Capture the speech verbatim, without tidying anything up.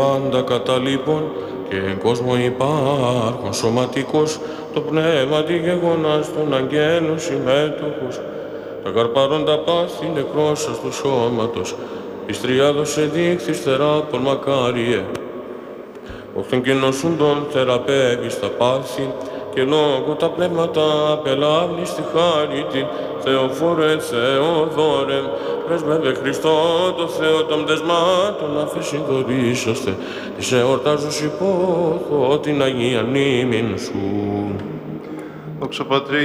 πάντα καταλείπων και εν κόσμο υπάρχον σωματικός, το πνεύμα τη γεγονάς των αγγέλων συμμέτοχος, τα καρπάροντα πάθη νεκρώσας του σώματος, εις τριάδος εδείχθης θεράπων μακάριε, οχτεν κοινώσουντον θεραπεύεις τα πάθη, και λόγω τα πνεύματα απελάβνεις τη χάρη την, Θεοφόρε Θεοδόρε, πρεσβεύε Χριστό το Θεό των πτεσμάτων, αφήσιν δωρήσαστε, της εορτάζως υπόθω την Αγία μνήμην σου. Δόξα Πατρί